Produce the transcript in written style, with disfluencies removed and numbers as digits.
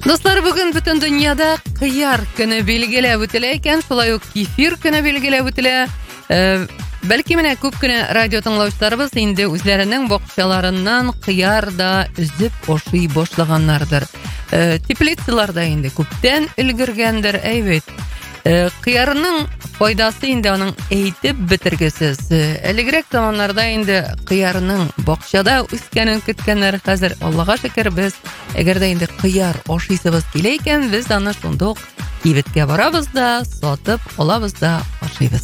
Достар, бүген бүтін дүнияда қияр көне белгіләп үтелә икән, шулай ук кефир көне белгіләп үтелә. Бәлки менә күп кенә радио тыңлаучыларыбыз инде үзләренең бакчаларыннан кыяр да үзеп ашый башлаганнардыр. Теплицаларда инде күптән өлгергәндер, әйбәт. Кыярның файдасы инде аның әйтеп бетергесез. Әлегрәк заманнарда инде кыярның бакчада үскәнен көткәннәр, хәзер Аллага шөкер без әгәр дә инде кыяр ашыйсыбыз килә икән, без аны шундук кибеткә барабыз да, сатып алабыз да ашыйбыз.